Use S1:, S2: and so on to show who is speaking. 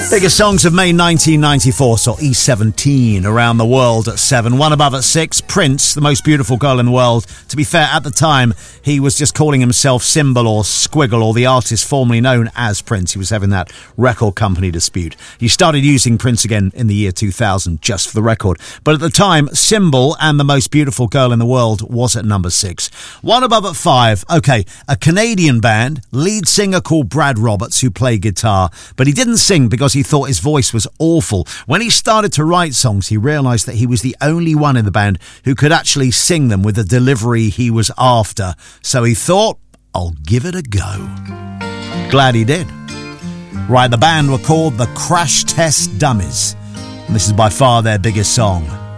S1: Biggest songs of May 1994 saw E17 around the world at 7. One above at 6, Prince, The Most Beautiful Girl in the World. To be fair, at the time, he was just calling himself Symbol or Squiggle, or the artist formerly known as Prince. He was having that record company dispute. He started using Prince again in the year 2000, just for the record. But at the time, Symbol and The Most Beautiful Girl in the World was at number 6. One above at 5. Okay, a Canadian band, lead singer called Brad Roberts, who played guitar, but he didn't sing because he thought his voice was awful. When he started to write songs, he realised that he was the only one in the band who could actually sing them with the delivery he was after. So he thought, I'll give it a go. Glad he did. Right, the band were called the Crash Test Dummies, and this is by far their biggest song.